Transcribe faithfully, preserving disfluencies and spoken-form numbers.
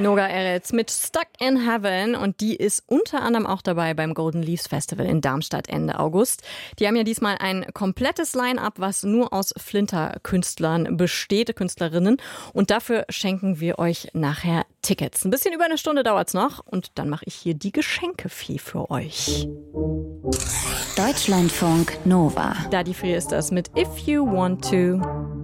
Noga Eretz mit Stuck in Heaven und die ist unter anderem auch dabei beim Golden Leaves Festival in Darmstadt Ende August. Die haben ja diesmal ein komplettes Line-Up, was nur aus Flinter-Künstlern besteht, Künstlerinnen. Und dafür schenken wir euch nachher Tickets. Ein bisschen über eine Stunde dauert's noch und dann mache ich hier die Geschenkefee für euch. Deutschlandfunk Nova. Dadi Free ist das mit If You Want To.